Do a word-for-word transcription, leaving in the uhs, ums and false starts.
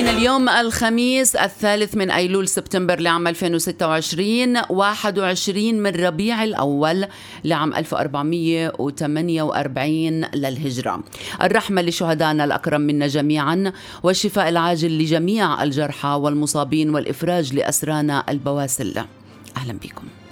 مستمعين، اليوم الخميس الثالث من أيلول سبتمبر لعام ألفين وستة وعشرين، واحد وعشرين من ربيع الأول لعام ألف وأربعمائة وثمانية وأربعين للهجرة. الرحمة لشهدائنا الأكرم منا جميعا، والشفاء العاجل لجميع الجرحى والمصابين، والإفراج لأسرانا البواسل. أهلا بكم.